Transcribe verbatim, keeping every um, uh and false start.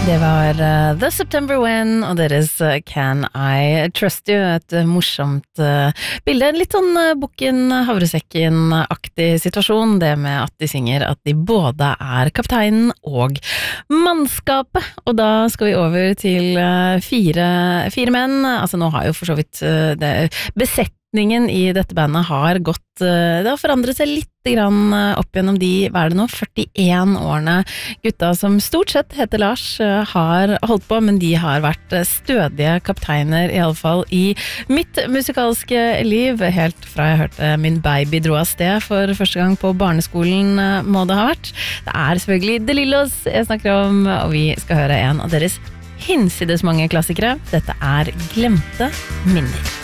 Det var uh, The September When og deres uh, Can I Trust You, et uh, morsomt uh, bilde, litt sånn uh, bukken havresekken-aktig situasjon, det med at de synger at de både er kapteinen og mannskapet, og da skal vi over til uh, fire, fire menn, altså nå har jo for så vidt uh, det, besetningen i dette bandet har gått, uh, det har forandret seg litt grann opp gjennom de, hva er det nå, førtien årene gutta som stort sett heter Lars har holdt på, men de har vært stødige kapteiner i alle fall i mitt musikalske liv, helt fra jeg hørte min baby dro av sted for første gang på barneskolen må det ha vært. Det er selvfølgelig De Lillos jeg snakker om, og vi skal høre en av deres hinsides mange klassikere. Dette er Glemte minner.